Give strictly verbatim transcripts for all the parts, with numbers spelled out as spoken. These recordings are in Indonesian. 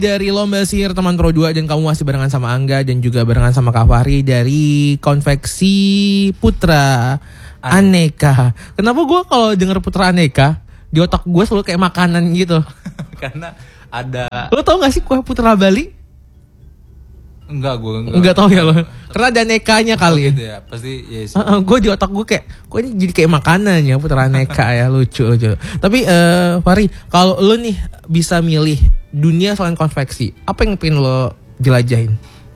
Dari Lomba Sihir Teman Pro dua dan kamu masih barengan sama Angga dan juga barengan sama Kak Fahri dari Konveksi Putra Aneka. Kenapa gue kalau denger Putra Aneka di otak gue selalu kayak makanan gitu? Karena ada. Lo tau gak sih kue Putra Bali? Enggak, gue enggak. Enggak tahu ya lo. Karena ada anekanya kali. Gitu ya. Pasti yes. Uh, uh, gue di otak gue kayak, kok ini jadi kayak makanan ya Putra Aneka ya, lucu lucu. Tapi uh, Fahri, kalau lo nih bisa milih dunia selain konveksi, apa yang pengen lo jelajahin?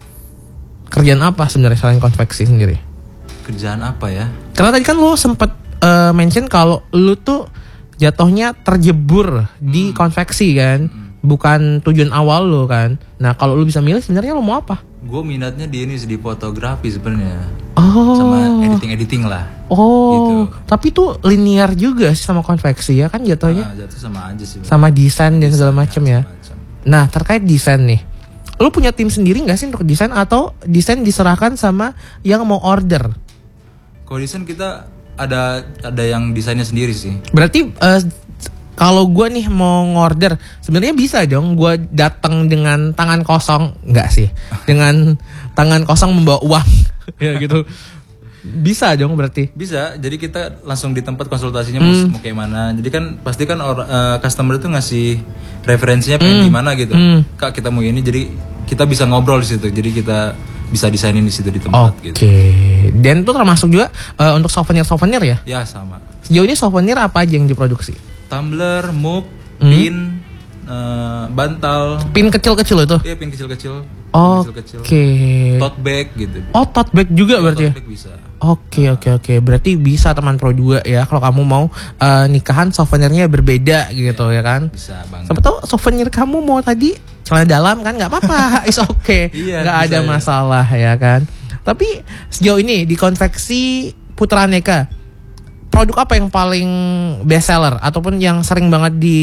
Kerjaan apa sebenarnya selain konveksi sendiri? Kerjaan apa ya? Karena tadi kan lo sempet uh, mention kalau lo tuh jatuhnya terjebur di Hmm. konveksi kan, Hmm. bukan tujuan awal lo kan. Nah kalau lo bisa milih sebenarnya lo mau apa? Gue minatnya di ini di fotografi sebenarnya. Oh. Sama editing-editing lah. Oh, Gitu. tapi tuh linear juga sih sama konveksi ya kan jatuhnya? Ah, jatuh sama aja sih. Sama desain dan segala macam ya. Macam. Nah terkait desain nih, lu punya tim sendiri nggak sih untuk desain atau desain diserahkan sama yang mau order? Kalau desain kita ada ada yang desainnya sendiri sih. Berarti eh, kalau gue nih mau ngorder, sebenarnya bisa dong gue datang dengan tangan kosong, nggak sih? Dengan tangan kosong membawa uang, ya gitu. Bisa dong berarti. Bisa, jadi kita langsung di tempat konsultasinya mau, Hmm. mau kayak mana. Jadi kan pasti kan or, eh, customer itu ngasih referensinya pengen Hmm. gimana gitu. Hmm. Kak kita mau ini, jadi kita bisa ngobrol di situ. Jadi kita bisa desainin di situ di tempat Oke. gitu. Dan itu termasuk juga eh, untuk souvenir-souvenir ya? Ya sama. Sejauh ini souvenir apa aja yang diproduksi? Tumbler, mug, Hmm. pin, eh, bantal, Pin kecil-kecil itu? iya pin kecil-kecil, pin Oke. kecil-kecil, tote bag gitu. Oh, tote bag juga Iya, berarti ya? tote bag bisa. Oke oke oke, berarti bisa teman Pro dua ya kalau kamu mau eh, nikahan souvenirnya berbeda gitu ya kan? Bisa banget. Siapa tahu souvenir kamu mau tadi celana dalam kan nggak apa-apa, is oke, Iya, nggak bisa ada ya. masalah ya kan? Tapi sejauh ini di konveksi Putra Aneka, produk apa yang paling best seller ataupun yang sering banget di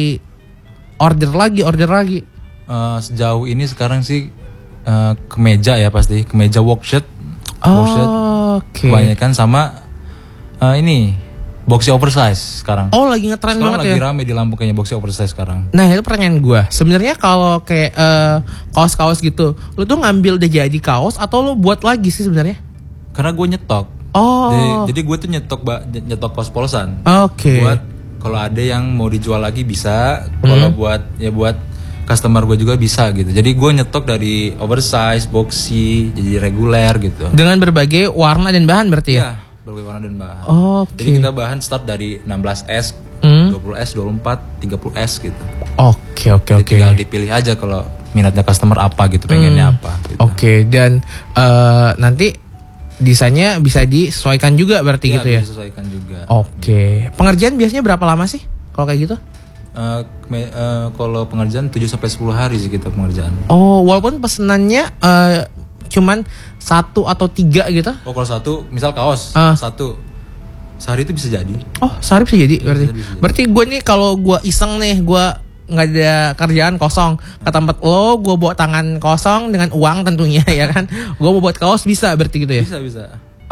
order lagi order lagi? Eh, sejauh ini sekarang sih eh, kemeja ya pasti, kemeja workshirt, workshirt Oke. kebanyakan sama eh, ini boxy oversize sekarang. Oh lagi ngetren Sekarang banget lagi ya? rame di Lampung kayaknya boxy oversize sekarang. Nah itu pertanyaan gue. Sebenarnya kalau kayak eh, kaos-kaos gitu, lu tuh ngambil udah jadi kaos atau lu buat lagi sih sebenarnya? Karena gue nyetok. Oh. Jadi, jadi gue tuh nyetok ba- nyetok kaos polosan. Oke. Buat kalau ada yang mau dijual lagi bisa. Kalau Hmm. buat ya buat customer gue juga bisa gitu. Jadi gue nyetok dari oversize, boxy, jadi reguler gitu. Dengan berbagai warna dan bahan berarti ya? Iya, berbagai warna dan bahan. Oke. Jadi kita bahan start dari enam belas S, Hmm. dua puluh S, dua puluh empat, tiga puluh S gitu. Oke oke Jadi oke. tinggal dipilih aja kalau minatnya customer apa gitu, pengennya apa gitu. Oke dan eh, nanti desainnya bisa disesuaikan juga berarti Iya, gitu ya? disesuaikan juga. Oke. Pengerjaan biasanya berapa lama sih kalau kayak gitu? Eh, me- eh, kalau pengerjaan tujuh sampai sepuluh hari sih kita pengerjaan. Oh walaupun pesenannya eh, cuman satu atau tiga gitu? Oh kalau satu, misal kaos Ah. satu sehari itu bisa jadi. Oh, sehari bisa jadi berarti. bisa, bisa jadi. Berarti gue nih kalau gue iseng nih, gue nggak ada kerjaan kosong ke tempat lo, gue bawa tangan kosong dengan uang tentunya ya kan. Gue mau buat kaos bisa berarti gitu ya. Bisa bisa.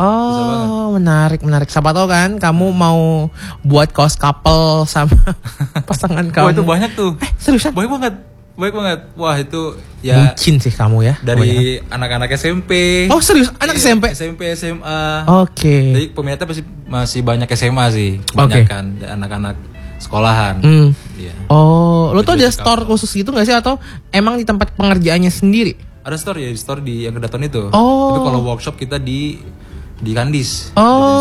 Oh, menarik menarik. Siapa tahu kan kamu mau buat kaos couple sama pasangan kamu. Wah itu banyak tuh. Eh, seriusan? Banyak banget. Banyak banget. Wah itu ya Bucin sih kamu ya. dari anak-anak S M P. Oh serius? Anak Iya, S M P? S M P, S M A. Oke. Jadi peminatnya pasti masih banyak S M A sih, kebanyakan anak-anak sekolahan. Hmm. Iya. Oh, lo tuh ada Jadi store khusus gitu gak sih atau emang di tempat pengerjaannya sendiri? Ada store ya, di store di yang kedaton itu. Oh. Tapi kalau workshop kita di di Kandis.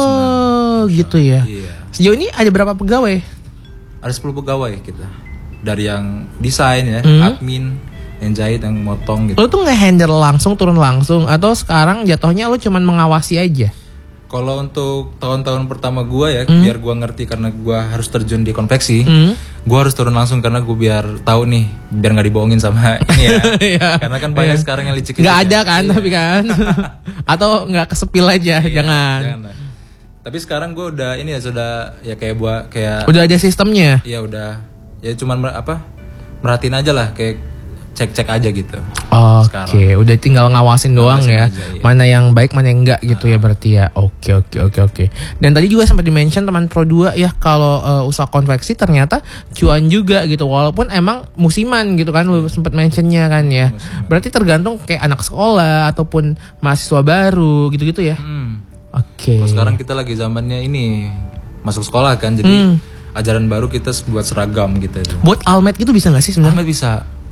Oh, gitu ya. Iya. Sejauh ini ada berapa pegawai? Ada sepuluh pegawai kita. Dari yang desain ya, Hmm. admin, yang jahit, yang motong gitu. Lo tuh nge-handle langsung, turun langsung atau sekarang jatuhnya lo cuman mengawasi aja? Kalau untuk tahun-tahun pertama gua ya, biar gua ngerti karena gua harus terjun di konveksi, Hmm. gua harus turun langsung karena gua biar tahu nih, biar nggak dibohongin sama ini ya. Iya. Karena kan banyak sekarang yang licik. Nggak ada kan tapi kan? Atau nggak kesepil aja, Iya, jangan. lah. Tapi sekarang gua udah ini ya sudah ya kayak buat kayak Udah ada sistemnya? ya udah ya cuman mer- apa merhatiin aja lah kayak cek-cek aja gitu. Oke, udah tinggal ngawasin doang Ngawasin ya. aja, iya. Mana yang baik, mana yang enggak gitu ya berarti ya. Oke, oke, oke, oke. Dan tadi juga sempat di-mention teman Pro dua ya kalau eh, usaha konveksi ternyata cuan juga gitu. Walaupun emang musiman gitu kan lu sempat mentionnya kan ya. Berarti tergantung kayak anak sekolah ataupun mahasiswa baru gitu-gitu ya. Hmm. Oke. Kalau sekarang kita lagi zamannya ini masuk sekolah kan, jadi Hmm. ajaran baru kita buat seragam gitu. Buat almet gitu bisa nggak sih sebenarnya? Almet bisa.